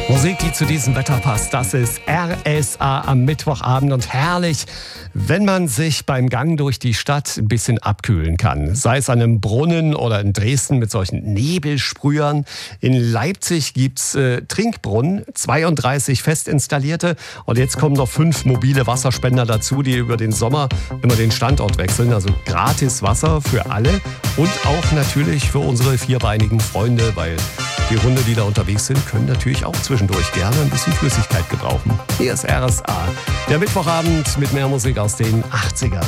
Musik, die zu diesem Wetter passt, das ist RSA am Mittwochabend und herrlich, wenn man sich beim Gang durch die Stadt ein bisschen abkühlen kann. Sei es an einem Brunnen oder in Dresden mit solchen Nebelsprühern. In Leipzig gibt's Trinkbrunnen, 32 fest installierte und jetzt kommen noch 5 mobile Wasserspender dazu, die über den Sommer immer den Standort wechseln. Also gratis Wasser für alle und auch natürlich für unsere vierbeinigen Freunde, weil die Hunde, die da unterwegs sind, können natürlich auch zwischendurch gerne ein bisschen Flüssigkeit gebrauchen. Hier ist RSA, der Mittwochabend mit mehr Musik aus den 80ern.